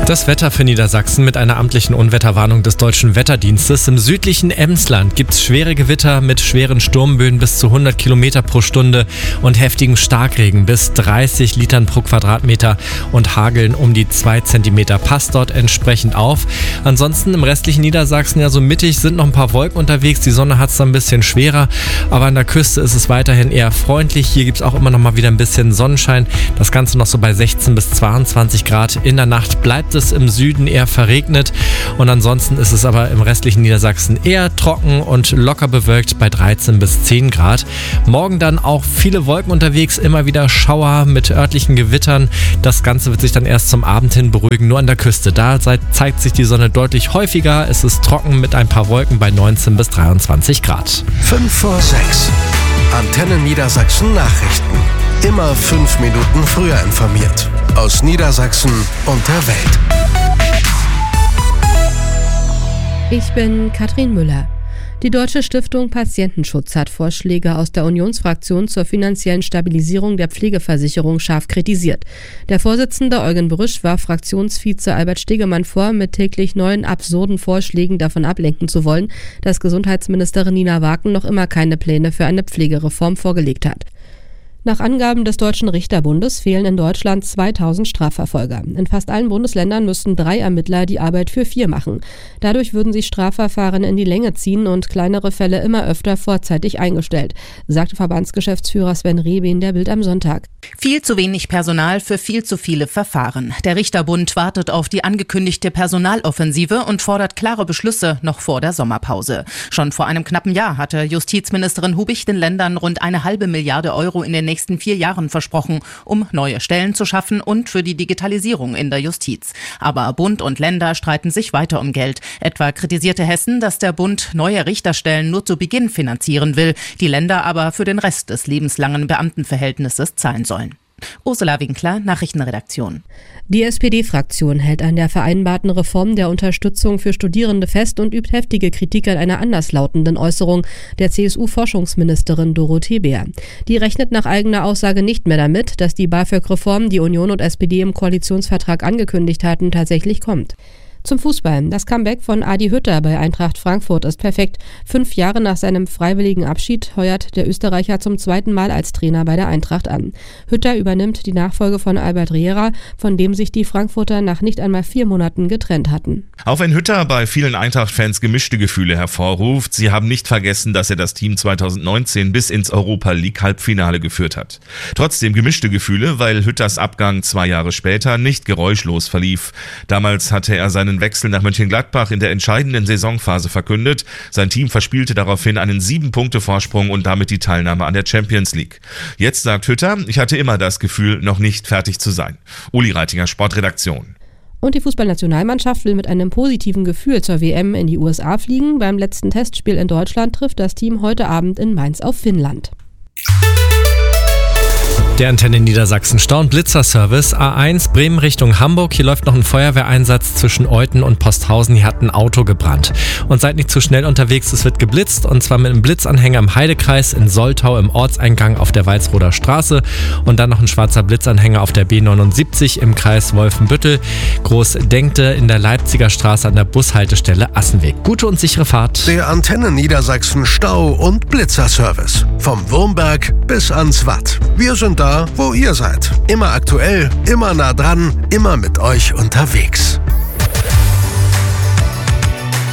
Das Wetter für Niedersachsen mit einer amtlichen Unwetterwarnung des Deutschen Wetterdienstes. Im südlichen Emsland gibt es schwere Gewitter mit schweren Sturmböen bis zu 100 Kilometer pro Stunde und heftigen Starkregen bis 30 Litern pro Quadratmeter und Hageln um die 2 Zentimeter. Passt dort entsprechend auf. Ansonsten im restlichen Niedersachsen ja so mittig sind noch ein paar Wolken unterwegs. Die Sonne hat es dann ein bisschen schwerer, aber an der Küste ist es weiterhin eher freundlich. Hier gibt es auch immer noch mal wieder ein bisschen Sonnenschein. Das Ganze noch so bei 16 bis 22 Grad. In der Nacht bleibt es im Süden eher verregnet und ansonsten ist es aber im restlichen Niedersachsen eher trocken und locker bewölkt bei 13 bis 10 Grad. Morgen dann auch viele Wolken unterwegs, immer wieder Schauer mit örtlichen Gewittern. Das Ganze wird sich dann erst zum Abend hin beruhigen, nur an der Küste. Da zeigt sich die Sonne deutlich häufiger. Es ist trocken mit ein paar Wolken bei 19 bis 23 Grad. 5 vor 6. Antenne Niedersachsen Nachrichten. Immer 5 Minuten früher informiert. Aus Niedersachsen und der Welt. Ich bin Katrin Müller. Die Deutsche Stiftung Patientenschutz hat Vorschläge aus der Unionsfraktion zur finanziellen Stabilisierung der Pflegeversicherung scharf kritisiert. Der Vorsitzende Eugen Brüsch warf Fraktionsvize Albert Stegemann vor, mit täglich neuen absurden Vorschlägen davon ablenken zu wollen, dass Gesundheitsministerin Nina Waken noch immer keine Pläne für eine Pflegereform vorgelegt hat. Nach Angaben des Deutschen Richterbundes fehlen in Deutschland 2000 Strafverfolger. In fast allen Bundesländern müssten 3 Ermittler die Arbeit für 4 machen. Dadurch würden sich Strafverfahren in die Länge ziehen und kleinere Fälle immer öfter vorzeitig eingestellt, sagte Verbandsgeschäftsführer Sven Rehbein der Bild am Sonntag. Viel zu wenig Personal für viel zu viele Verfahren. Der Richterbund wartet auf die angekündigte Personaloffensive und fordert klare Beschlüsse noch vor der Sommerpause. Schon vor einem knappen Jahr hatte Justizministerin Hubich den Ländern rund 1,5 Milliarde Euro in den nächsten 4 Jahren versprochen, um neue Stellen zu schaffen und für die Digitalisierung in der Justiz. Aber Bund und Länder streiten sich weiter um Geld. Etwa kritisierte Hessen, dass der Bund neue Richterstellen nur zu Beginn finanzieren will, die Länder aber für den Rest des lebenslangen Beamtenverhältnisses zahlen sollen. Ursula Winkler, Nachrichtenredaktion. Die SPD-Fraktion hält an der vereinbarten Reform der Unterstützung für Studierende fest und übt heftige Kritik an einer anderslautenden Äußerung der CSU-Forschungsministerin Dorothee Bär. Die rechnet nach eigener Aussage nicht mehr damit, dass die BAföG-Reform, die Union und SPD im Koalitionsvertrag angekündigt hatten, tatsächlich kommt. Zum Fußball. Das Comeback von Adi Hütter bei Eintracht Frankfurt ist perfekt. 5 Jahre nach seinem freiwilligen Abschied heuert der Österreicher zum 2. Mal als Trainer bei der Eintracht an. Hütter übernimmt die Nachfolge von Albert Riera, von dem sich die Frankfurter nach nicht einmal 4 Monaten getrennt hatten. Auch wenn Hütter bei vielen Eintracht-Fans gemischte Gefühle hervorruft, sie haben nicht vergessen, dass er das Team 2019 bis ins Europa-League-Halbfinale geführt hat. Trotzdem gemischte Gefühle, weil Hütters Abgang 2 Jahre später nicht geräuschlos verlief. Damals hatte er seinen Wechsel nach Mönchengladbach in der entscheidenden Saisonphase verkündet. Sein Team verspielte daraufhin einen 7-Punkte-Vorsprung und damit die Teilnahme an der Champions League. Jetzt sagt Hütter, ich hatte immer das Gefühl, noch nicht fertig zu sein. Uli Reitinger, Sportredaktion. Und die Fußballnationalmannschaft will mit einem positiven Gefühl zur WM in die USA fliegen. Beim letzten Testspiel in Deutschland trifft das Team heute Abend in Mainz auf Finnland. Der Antenne Niedersachsen Stau- und Blitzerservice A1 Bremen Richtung Hamburg. Hier läuft noch ein Feuerwehreinsatz zwischen Euthen und Posthausen. Hier hat ein Auto gebrannt. Und seid nicht zu schnell unterwegs, es wird geblitzt. Und zwar mit einem Blitzanhänger im Heidekreis, in Soltau im Ortseingang auf der Walsroder Straße. Und dann noch ein schwarzer Blitzanhänger auf der B79 im Kreis Wolfenbüttel. Großdenkte in der Leipziger Straße an der Bushaltestelle Assenweg. Gute und sichere Fahrt. Der Antenne Niedersachsen Stau- und Blitzerservice. Vom Wurmberg bis ans Watt. Wir sind da, wo ihr seid. Immer aktuell, immer nah dran, immer mit euch unterwegs.